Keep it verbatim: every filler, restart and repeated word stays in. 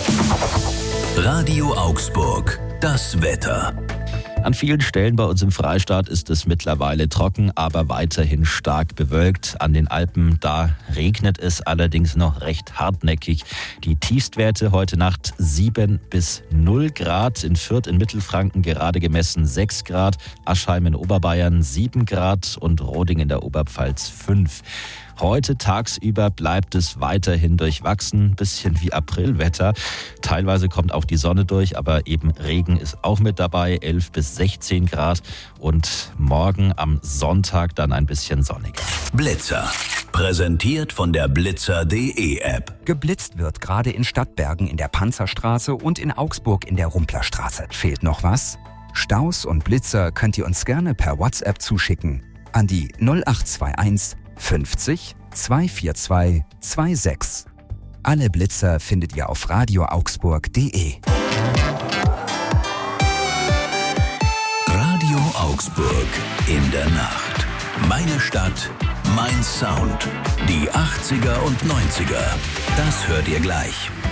Radio Augsburg, das Wetter. An vielen Stellen bei uns im Freistaat ist es mittlerweile trocken, aber weiterhin stark bewölkt. An den Alpen, da regnet es allerdings noch recht hartnäckig. Die Tiefstwerte heute Nacht sieben bis null Grad. In Fürth in Mittelfranken gerade gemessen sechs Grad. Aschheim in Oberbayern sieben Grad und Roding in der Oberpfalz fünf. Heute tagsüber bleibt es weiterhin durchwachsen, bisschen wie Aprilwetter. Teilweise kommt auch die Sonne durch, aber eben Regen ist auch mit dabei, elf bis sechzehn Grad. Und morgen am Sonntag dann ein bisschen sonniger. Blitzer. Präsentiert von der Blitzer punkt de App. Geblitzt wird gerade in Stadtbergen in der Panzerstraße und in Augsburg in der Rumplerstraße. Fehlt noch was? Staus und Blitzer könnt ihr uns gerne per WhatsApp zuschicken an die null acht zwei eins fünfzig zweihundertzweiundvierzig sechsundzwanzig. Alle Blitzer findet ihr auf radio augsburg punkt de. Radio Augsburg in der Nacht. Meine Stadt, mein Sound. Die achtziger und neunziger. Das hört ihr gleich.